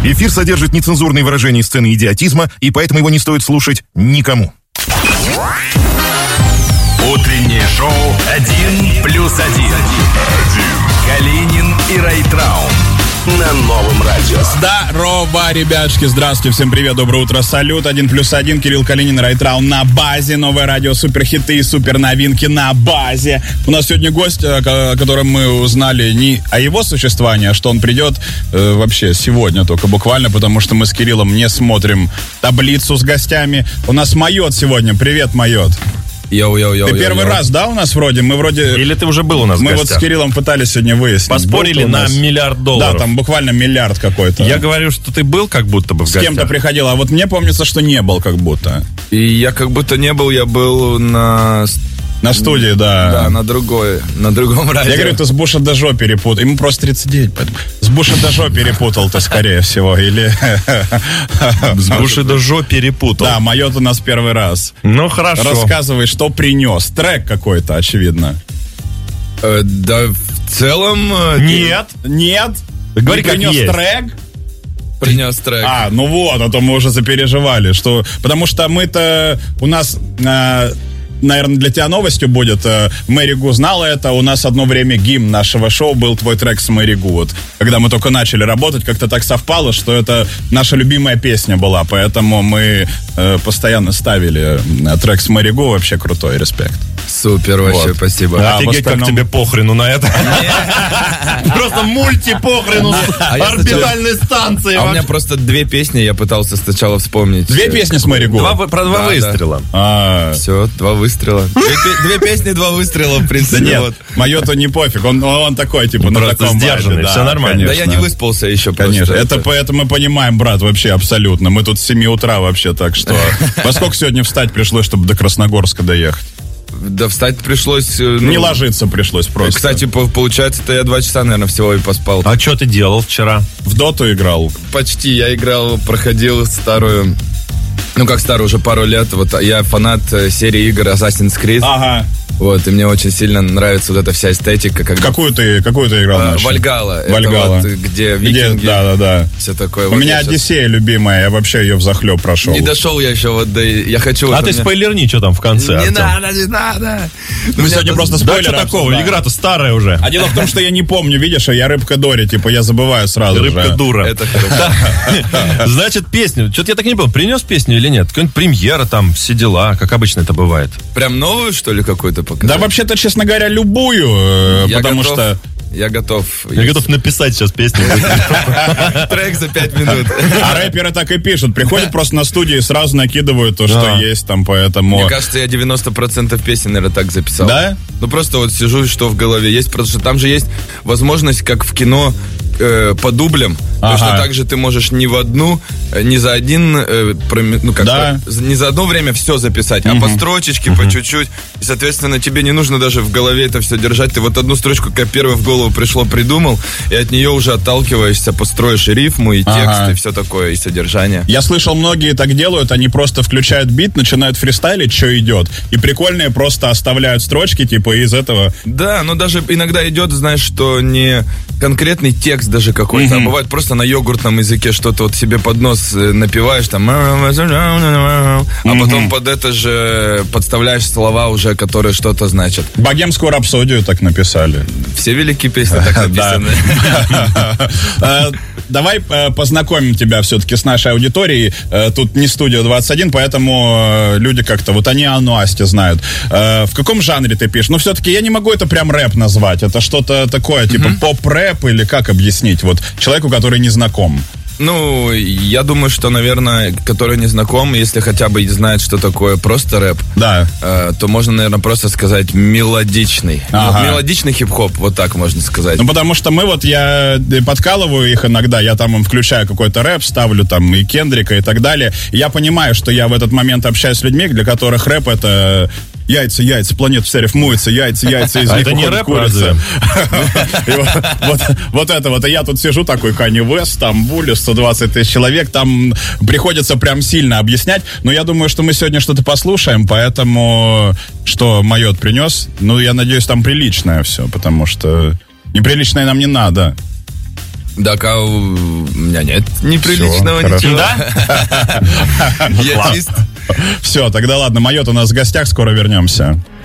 Эфир содержит нецензурные выражения и сцены идиотизма, и поэтому его не стоит слушать никому. Утреннее шоу «1+1». Калинин и Райтрау на Новом радио. Здорово, ребятушки, здравствуйте, всем привет, доброе утро, салют, 1+1, Кирилл Калинин, Райтрау на базе, новое радио, суперхиты и суперновинки на базе. У нас сегодня гость, о котором мы узнали не о его существовании, а что он придет вообще сегодня только буквально, потому что мы с Кириллом не смотрим таблицу с гостями. У нас Майот сегодня, привет, Майот. Йоу. Ты первый раз, да, у нас вроде? Мы вроде... Или ты уже был у нас в гостях? Мы вот с Кириллом пытались сегодня выяснить. Поспорили на $1 миллиард. Да, там буквально миллиард какой-то. Я говорю, что ты был как будто бы в гостях. С кем-то приходил, а вот мне помнится, что не был как будто. И я как будто не был, я был на студии, да. Да, на другом радио. Я говорю, ты с Буша Дажо перепутал. Ему просто 39, поэтому... С Буша Дажо перепутал ты, скорее всего, или... С Буша Дажо перепутал. Да, Майот у нас первый раз. Ну, хорошо. Рассказывай, что принес. Трек какой-то, очевидно. Да, в целом... Нет. Говори, как принес есть. Трек? Принес трек. Ну вот, а то мы уже запереживали, что... Потому что мы-то... У нас... Наверное, для тебя новостью будет. Мэри Гу знала это. У нас одно время гимн нашего шоу был твой трек с Мэри Гу. Вот, когда мы только начали работать, как-то так совпало, что это наша любимая песня была. Поэтому мы постоянно ставили трек с Мэри Гу. Вообще крутой, респект. Супер, вообще, вот. спасибо. Офигеть, как тебе похрену на это. Просто мульти-похрену орбитальной станции. А у меня просто 2 песни, я пытался сначала вспомнить. 2 песни с Мэри Гу? Про 2 выстрела. Все, 2 выстрела. 2 песни, 2 выстрела, в принципе. Да нет, Майоту не пофиг, он такой, типа, на таком сдержанный, вайбе, все нормально. Да я не выспался еще. Конечно, это мы понимаем, брат, вообще абсолютно. Мы тут с 7 утра вообще, так что... Во сколько сегодня встать пришлось, чтобы до Красногорска доехать? Да встать пришлось... Не ложиться пришлось просто. Кстати, получается-то я 2 часа, наверное, всего и поспал. А что ты делал вчера? В доту играл? Почти, я проходил старую... как старую, уже пару лет. Вот я фанат серии игр Assassin's Creed. Ага. Вот, и мне очень сильно нравится вот эта вся эстетика. Когда... Какую ты играл? Вальгалла. Вальгалла. Это вот, где викинги. Да. Все такое. У меня Одиссея любимая, я вообще ее взахлеб прошел. Не дошел я еще, вот, да, я хочу... А ты спойлерни, что там в конце, Не надо. Мы сегодня просто спойлеры. Да, что такого, игра-то старая уже. А дело в том, что я не помню, видишь, я рыбка Дори, типа, я забываю сразу же. Рыбка дура. Это хорошо. Значит, песню. Что-то я так не понял, принес песню или нет? Какая-нибудь премьера там, все дела, как обычно это бывает. Прям новую, что ли, какую-то показать? Да, вообще-то, честно говоря, любую, потому что... Я готов. Я готов написать сейчас песню. Трек за 5 минут. А рэперы так и пишут. Приходят просто на студию и сразу накидывают то, что есть там, поэтому... Мне кажется, я 90% песен, наверное, так записал. Да? Ну, просто вот сижу, что в голове есть, потому что там же есть возможность, как в кино, по дублям. Потому что также ты можешь не в одну, не за один, не за одно время все записать, а по строчечке, по чуть-чуть. И, соответственно, тебе не нужно даже в голове это все держать. Ты вот одну строчку, как первая в голову пришло, придумал, и от нее уже отталкиваешься, построишь и рифму, и текст, и все такое, и содержание. Я слышал, многие так делают, они просто включают бит, начинают фристайлить, что идет, и прикольные просто оставляют строчки, типа, из этого. Да, но даже иногда идет, знаешь, что не конкретный текст даже какой-то, а бывает просто на йогуртном языке что-то вот себе под нос напеваешь, там, а потом под это же подставляешь слова уже, которые что-то значат. Богемскую рапсодию так написали. Все великие песни так написаны. Давай познакомим тебя все-таки с нашей аудиторией. Тут не студия 21, поэтому люди как-то, вот они о Насте знают. В каком жанре ты пишешь? Ну, все-таки я не могу это прям рэп назвать. Это что-то такое, типа поп-рэп или как объяснить? Вот человеку, который не знаком. Ну, я думаю, что, наверное, который не знаком, если хотя бы знает, что такое просто рэп, да, то можно, наверное, просто сказать мелодичный. Ага. Мелодичный хип-хоп, вот так можно сказать. Ну, потому что я подкалываю их иногда, я там им включаю какой-то рэп, ставлю там и Кендрика и так далее. И я понимаю, что я в этот момент общаюсь с людьми, для которых рэп — это... Яйца, планета всерев моется, яйца, из них это не рэп, курица. Вот это вот. И я тут сижу такой, Канье Уэст, в Стамбуле, 120 тысяч человек, там приходится прям сильно объяснять. Но я думаю, что мы сегодня что-то послушаем, поэтому что Майот принес, ну, я надеюсь, там приличное все, потому что неприличное нам не надо. Так, а у меня нет неприличного ничего. Да? Я чист. Все, тогда ладно, Майот у нас в гостях, скоро вернемся.